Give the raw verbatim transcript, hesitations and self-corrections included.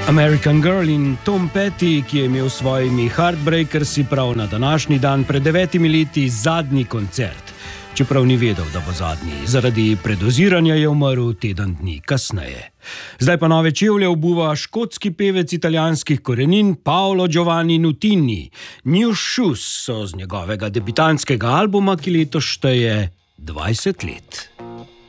American Girl in Tom Petty, ki je imel s svojimi Heartbreakersi prav na današnji dan pred devetimi leti zadnji koncert, čeprav ni vedel, da bo zadnji. Zaradi predoziranja je umrl teden dni kasneje. Zdaj pa nove čevlje obuva škotski pevec italijanskih korenin Paolo Giovanni Nutini. New Shoes so z njegovega debitantskega albuma, ki letos šteje dvajset let.